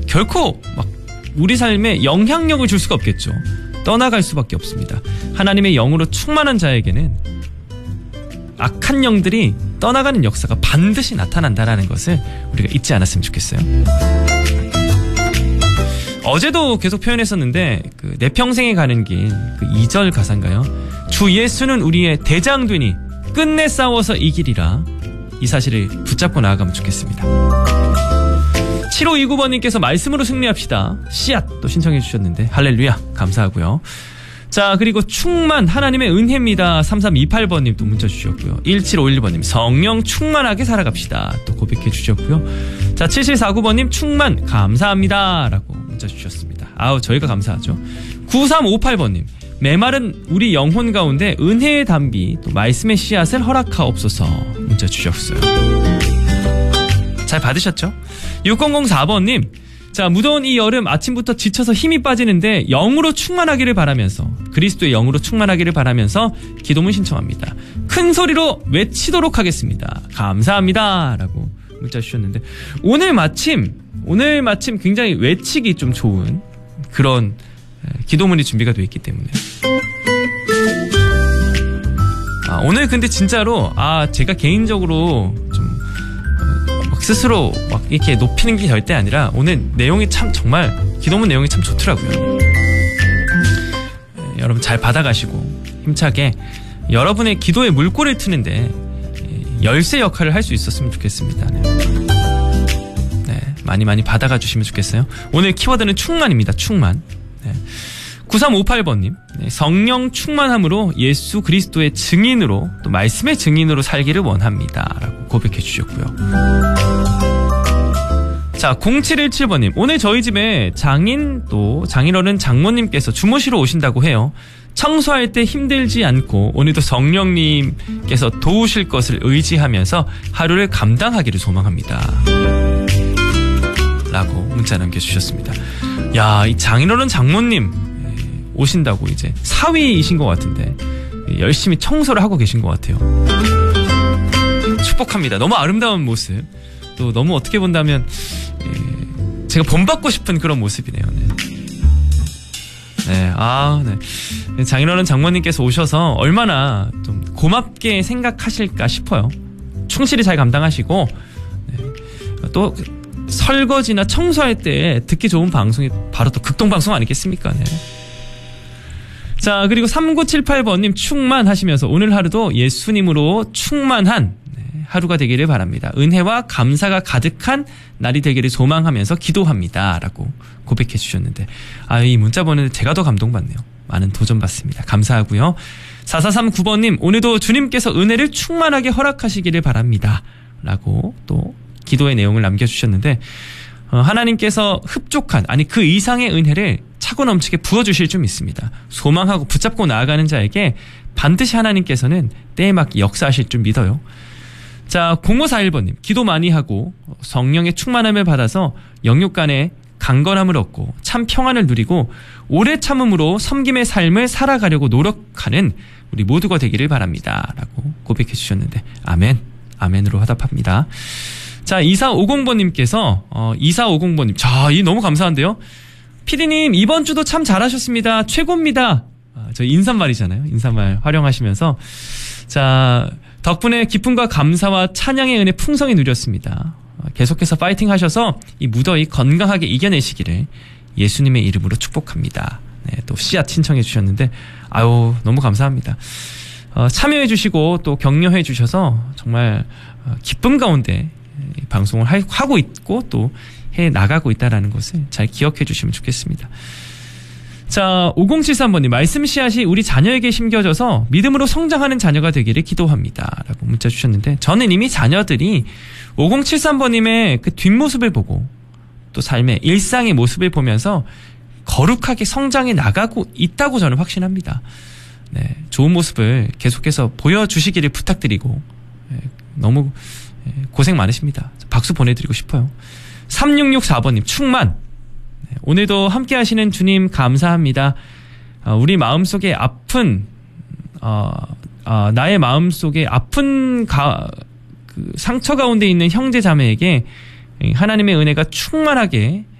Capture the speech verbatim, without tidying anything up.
결코 막 우리 삶에 영향력을 줄 수가 없겠죠. 떠나갈 수밖에 없습니다. 하나님의 영으로 충만한 자에게는 악한 영들이 떠나가는 역사가 반드시 나타난다는 것을 우리가 잊지 않았으면 좋겠어요. 어제도 계속 표현했었는데 그 내 평생에 가는 길 그 이 절 가사인가요? 주 예수는 우리의 대장 되니 끝내 싸워서 이기리라. 이 사실을 붙잡고 나아가면 좋겠습니다. 칠오이구 번님께서 말씀으로 승리합시다. 씨앗 또 신청해 주셨는데 할렐루야 감사하고요. 자, 그리고 충만 하나님의 은혜입니다. 삼삼이팔 번님 또 문자 주셨고요. 일칠오일 번님 성령 충만하게 살아갑시다. 또 고백해 주셨고요. 자, 칠칠사구 번님 충만 감사합니다. 라고 문자 주셨습니다. 아우, 저희가 감사하죠. 구삼오팔 번님 메마른 우리 영혼 가운데 은혜의 담비 또 말씀의 씨앗을 허락하옵소서 문자 주셨어요. 잘 받으셨죠? 육공공사 번님 자, 무더운 이 여름 아침부터 지쳐서 힘이 빠지는데 영으로 충만하기를 바라면서 그리스도의 영으로 충만하기를 바라면서 기도문 신청합니다. 큰 소리로 외치도록 하겠습니다. 감사합니다. 라고 문자 주셨는데 오늘 마침 오늘 마침 굉장히 외치기 좀 좋은 그런 기도문이 준비가 되어 있기 때문에 아, 오늘 근데 진짜로 아 제가 개인적으로 좀 스스로 막 이렇게 높이는 게 절대 아니라 오늘 내용이 참 정말 기도문 내용이 참 좋더라고요. 네, 여러분 잘 받아가시고 힘차게 여러분의 기도의 물꼬를 트는데 열쇠 역할을 할 수 있었으면 좋겠습니다. 네. 네, 많이 많이 받아가 주시면 좋겠어요. 오늘 키워드는 충만입니다. 충만. 네. 구삼오팔 번님 네, 성령 충만함으로 예수 그리스도의 증인으로 또 말씀의 증인으로 살기를 원합니다. 라고 고백해 주셨고요. 자, 공칠일칠 번님 오늘 저희 집에 장인 또 장인어른 장모님께서 주무시러 오신다고 해요. 청소할 때 힘들지 않고 오늘도 성령님께서 도우실 것을 의지하면서 하루를 감당하기를 소망합니다. 라고 문자 남겨주셨습니다. 야, 이 장인어른 장모님 오신다고 이제 사위이신 것 같은데 열심히 청소를 하고 계신 것 같아요. 축복합니다. 너무 아름다운 모습 또 너무 어떻게 본다면 제가 본받고 싶은 그런 모습이네요. 네. 네, 아, 네. 장인어른 장모님께서 오셔서 얼마나 좀 고맙게 생각하실까 싶어요. 충실히 잘 감당하시고 네. 또 설거지나 청소할 때 듣기 좋은 방송이 바로 또 극동방송 아니겠습니까? 네. 자, 그리고 삼구칠팔 번님 충만하시면서 오늘 하루도 예수님으로 충만한 하루가 되기를 바랍니다. 은혜와 감사가 가득한 날이 되기를 소망하면서 기도합니다. 라고 고백해 주셨는데 아, 이 문자 보내는데 제가 더 감동받네요. 많은 도전 받습니다. 감사하고요. 사사삼구 번님 오늘도 주님께서 은혜를 충만하게 허락하시기를 바랍니다. 라고 또 기도의 내용을 남겨주셨는데 어, 하나님께서 흡족한 아니 그 이상의 은혜를 차고 넘치게 부어주실 줄 믿습니다. 소망하고 붙잡고 나아가는 자에게 반드시 하나님께서는 때에 맞게 역사하실 줄 믿어요. 자, 공오사일 번님 기도 많이 하고 성령의 충만함을 받아서 영육 간에 강건함을 얻고 참 평안을 누리고 오래 참음으로 섬김의 삶을 살아가려고 노력하는 우리 모두가 되기를 바랍니다. 라고 고백해 주셨는데 아멘, 아멘으로 화답합니다. 자, 이사오공 번님께서 어, 이사오공 번님 자, 이 너무 감사한데요. 피디님 이번 주도 참 잘하셨습니다. 최고입니다. 아, 저 인사말이잖아요. 인사말 활용하시면서 자, 덕분에 기쁨과 감사와 찬양의 은혜 풍성히 누렸습니다. 계속해서 파이팅 하셔서 이 무더위 건강하게 이겨내시기를 예수님의 이름으로 축복합니다. 네, 또 씨앗 신청해 주셨는데 아유 너무 감사합니다. 어, 참여해 주시고 또 격려해 주셔서 정말 어, 기쁨 가운데 방송을 하, 하고 있고 또 해 나가고 있다는 것을 잘 기억해 주시면 좋겠습니다. 자, 오공칠삼 번님 말씀 씨앗이 우리 자녀에게 심겨져서 믿음으로 성장하는 자녀가 되기를 기도합니다. 라고 문자 주셨는데 저는 이미 자녀들이 오공칠삼 번님의 그 뒷모습을 보고 또 삶의 일상의 모습을 보면서 거룩하게 성장해 나가고 있다고 저는 확신합니다. 네, 좋은 모습을 계속해서 보여주시기를 부탁드리고 네, 너무 고생 많으십니다. 박수 보내드리고 싶어요. 삼육육사 번님 충만 오늘도 함께 하시는 주님 감사합니다. 어, 우리 마음속에 아픈 어, 어, 나의 마음속에 아픈 가, 그 상처 가운데 있는 형제 자매에게 하나님의 은혜가 충만하게